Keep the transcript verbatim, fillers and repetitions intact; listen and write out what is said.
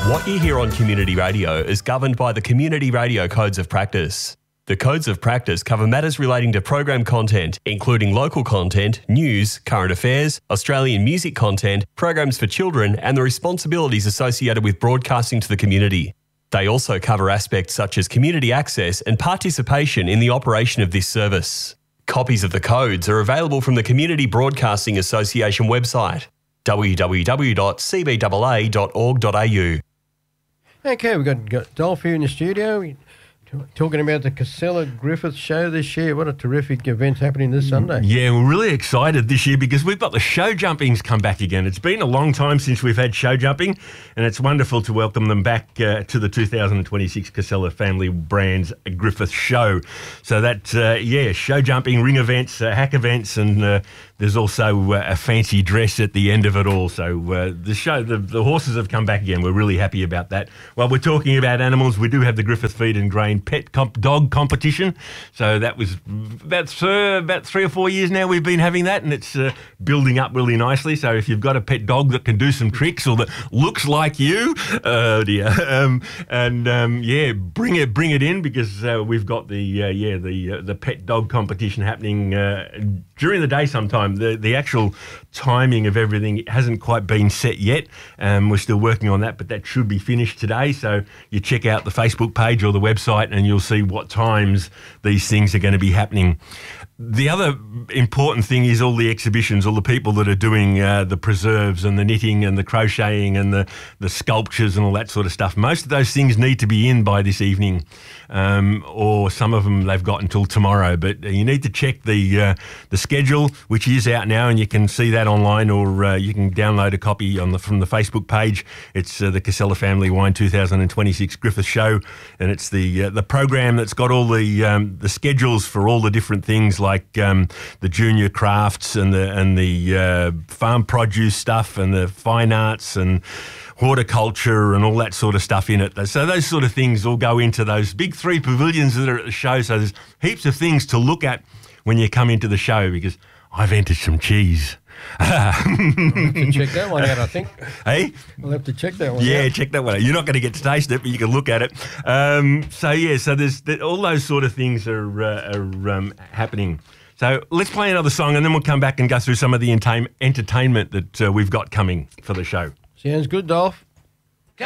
What you hear on community radio is governed by the Community Radio Codes of Practice. The Codes of Practice cover matters relating to program content, including local content, news, current affairs, Australian music content, programs for children, and the responsibilities associated with broadcasting to the community. They also cover aspects such as community access and participation in the operation of this service. Copies of the codes are available from the Community Broadcasting Association website, w w w dot c b a a dot org dot a u. Okay, we've got, got Dolph here in the studio. We, talking about the Casella Griffith show this year. What a terrific event happening this Sunday. Yeah, we're really excited this year because we've got the show jumpings come back again. It's been a long time since we've had show jumping, and it's wonderful to welcome them back uh, to the two thousand twenty-six Casella Family Brands Griffith show. So that, uh, yeah, show jumping, ring events, uh, hack events, and uh, there's also uh, a fancy dress at the end of it all. So uh, the show, the, the horses have come back again. We're really happy about that. While we're talking about animals, we do have the Griffith Feed and Grain Pet comp- Dog Competition. So that was about, uh, about three or four years now we've been having that, and it's uh, building up really nicely. So if you've got a pet dog that can do some tricks or that looks like you, oh dear, um, and um, yeah, bring it, bring it in because uh, we've got the uh, yeah the uh, the pet dog competition happening uh, during the day sometime. The the actual timing of everything hasn't quite been set yet. Um, we're still working on that, but that should be finished today. So you check out the Facebook page or the website and you'll see what times these things are going to be happening. The other important thing is all the exhibitions, all the people that are doing uh, the preserves and the knitting and the crocheting and the, the sculptures and all that sort of stuff. Most of those things need to be in by this evening, um, or some of them they've got until tomorrow. But you need to check the uh, the schedule, which is out now, and you can see that online, or uh, you can download a copy on the from the Facebook page. It's uh, the Casella Family Wine two thousand twenty-six Griffith Show, and it's the uh, the program that's got all the um, the schedules for all the different things like like um, the junior crafts and the and the uh, farm produce stuff and the fine arts and horticulture and all that sort of stuff in it. So those sort of things all go into those big three pavilions that are at the show. So there's heaps of things to look at when you come into the show because I've entered some cheese. I'll have to check that one out, I think. Hey? We'll have to check that one yeah, out. Yeah, check that one out. You're not going to get to taste it, but you can look at it. Um, so, yeah, so there's all those sort of things are, uh, are um, happening. So let's play another song and then we'll come back and go through some of the entertainment that uh, we've got coming for the show. Sounds good, Dolph.